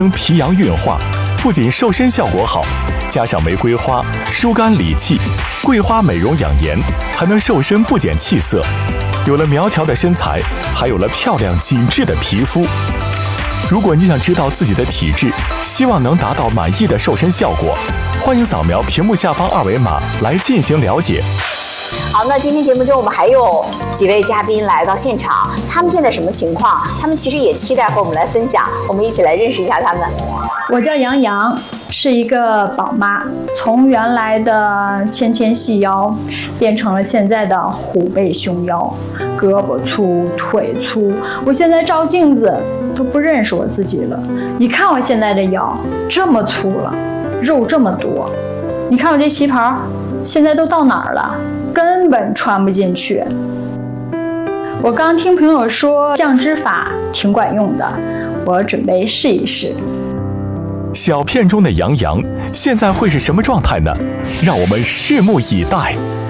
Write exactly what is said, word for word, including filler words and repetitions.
皮阳运化，不仅瘦身效果好，加上玫瑰花疏肝理气，桂花美容养颜，还能瘦身不减气色。有了苗条的身材，还有了漂亮紧致的皮肤。如果你想知道自己的体质，希望能达到满意的瘦身效果，欢迎扫描屏幕下方二维码来进行了解。 好，那今天节目中我们还有几位嘉宾来到现场，他们现在什么情况？他们其实也期待和我们来分享，我们一起来认识一下他们。 我叫杨洋，是一个宝妈，从原来的纤纤细腰变成了现在的虎背熊腰，胳膊粗腿粗。我现在照镜子都不认识我自己了。你看我现在这腰这么粗了，肉这么多，你看我这旗袍现在都到哪儿了？根本穿不进去。我刚听朋友说降脂法挺管用的，我准备试一试。 小片中的杨洋现在会是什么状态呢？让我们拭目以待。